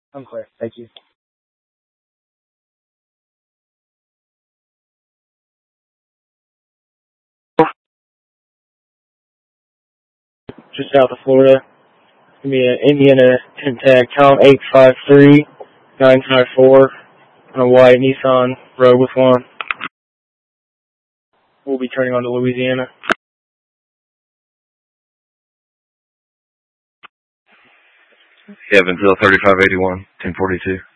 I'm clear. Thank you. Just south of Florida. Give me an Indiana 10 tag, count 853954 on a white Nissan Rogue with one. We'll be turning on to Louisiana. Evansville 3581, 1042.